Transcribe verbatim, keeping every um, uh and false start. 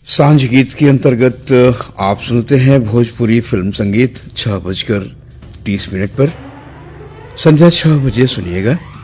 सांझ गीत के अंतर्गत आप सुनते हैं भोजपुरी फिल्म संगीत छह बजकर तीस मिनट पर। संध्या छह बजे सुनिएगा